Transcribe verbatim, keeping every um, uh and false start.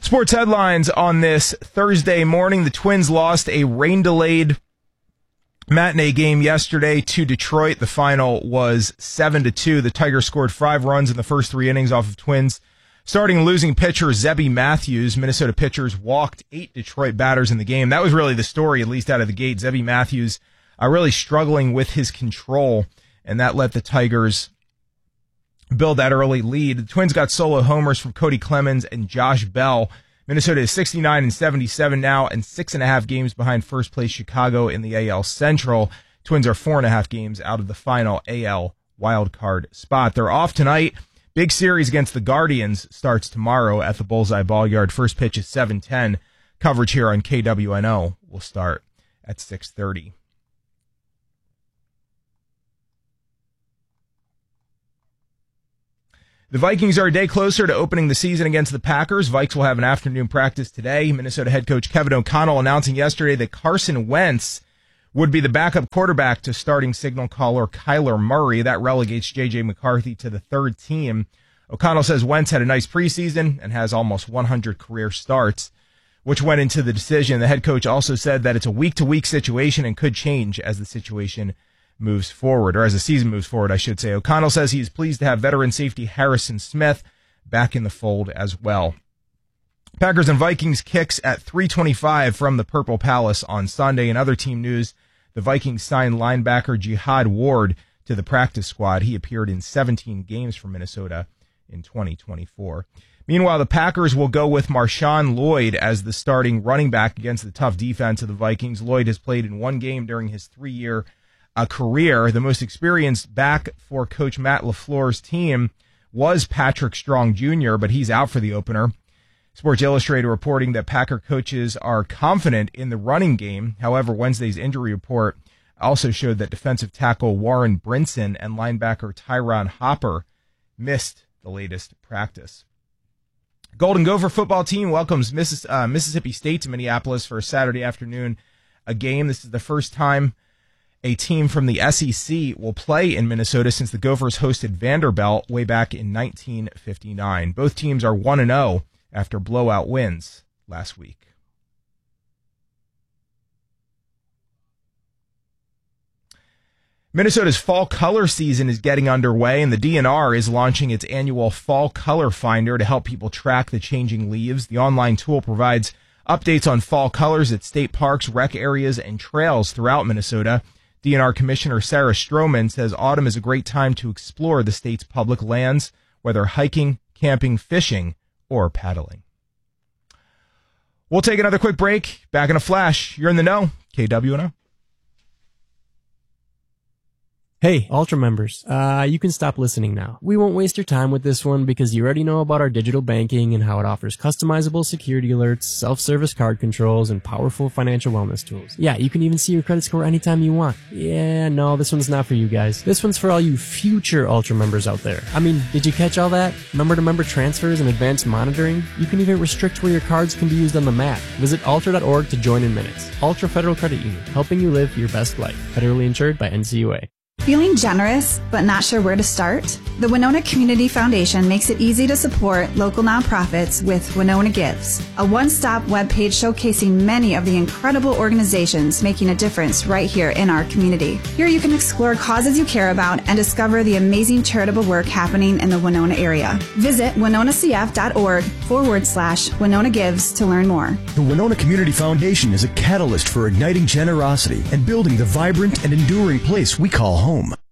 Sports headlines on this Thursday morning. The Twins lost a rain-delayed matinee game yesterday to Detroit. The final was seven to two. The Tigers scored five runs in the first three innings off of Twins starting and losing pitcher Zebby Matthews. Minnesota pitchers walked eight Detroit batters in the game. That was really the story, at least out of the gate. Zebby Matthews are really struggling with his control, and that let the Tigers build that early lead. The Twins got solo homers from Cody Clemens and Josh Bell. Minnesota is sixty-nine and seventy-seven now and six and a half games behind first place Chicago in the A L Central. Twins are four and a half games out of the final A L wildcard spot. They're off tonight. Big series against the Guardians starts tomorrow at the Bullseye Ball-Yard. First pitch is seven ten. Coverage here on K W N O will start at six thirty. The Vikings are a day closer to opening the season against the Packers. Vikes will have an afternoon practice today. Minnesota head coach Kevin O'Connell announcing yesterday that Carson Wentz would be the backup quarterback to starting signal caller Kyler Murray. That relegates J J McCarthy to the third team. O'Connell says Wentz had a nice preseason and has almost one hundred career starts, which went into the decision. The head coach also said that it's a week-to-week situation and could change as the situation moves forward, or as the season moves forward, I should say. O'Connell says he's pleased to have veteran safety Harrison Smith back in the fold as well. Packers and Vikings kicks at three twenty-five from the Purple Palace on Sunday. In other team news, the Vikings signed linebacker Jihad Ward to the practice squad. He appeared in seventeen games for Minnesota in twenty twenty-four. Meanwhile, the Packers will go with Marshawn Lloyd as the starting running back against the tough defense of the Vikings. Lloyd has played in one game during his three-year a career. The most experienced back for Coach Matt LaFleur's team was Patrick Strong Junior, but he's out for the opener. Sports Illustrated reporting that Packer coaches are confident in the running game. However, Wednesday's injury report also showed that defensive tackle Warren Brinson and linebacker Tyron Hopper missed the latest practice. Golden Gopher football team welcomes Missis- uh, Mississippi State to Minneapolis for a Saturday afternoon a game. This is the first time a team from the S E C will play in Minnesota since the Gophers hosted Vanderbilt way back in nineteen fifty-nine. Both teams are one and oh after blowout wins last week. Minnesota's fall color season is getting underway, and the D N R is launching its annual Fall Color Finder to help people track the changing leaves. The online tool provides updates on fall colors at state parks, rec areas, and trails throughout Minnesota. D N R Commissioner Sarah Stroman says autumn is a great time to explore the state's public lands, whether hiking, camping, fishing, or paddling. We'll take another quick break. Back in a flash. You're in the know. K W N O. Hey, Ultra members, uh, you can stop listening now. We won't waste your time with this one because you already know about our digital banking and how it offers customizable security alerts, self-service card controls, and powerful financial wellness tools. Yeah, you can even see your credit score anytime you want. Yeah, no, this one's not for you guys. This one's for all you future Ultra members out there. I mean, did you catch all that? Member-to-member transfers and advanced monitoring? You can even restrict where your cards can be used on the map. Visit ultra dot org to join in minutes. Ultra Federal Credit Union, helping you live your best life. Federally insured by N C U A. Feeling generous but not sure where to start? The Winona Community Foundation makes it easy to support local nonprofits with Winona Gives, a one-stop webpage showcasing many of the incredible organizations making a difference right here in our community. Here you can explore causes you care about and discover the amazing charitable work happening in the Winona area. Visit winonacf.org forward slash Winona Gives to learn more. The Winona Community Foundation is a catalyst for igniting generosity and building the vibrant and enduring place we call home.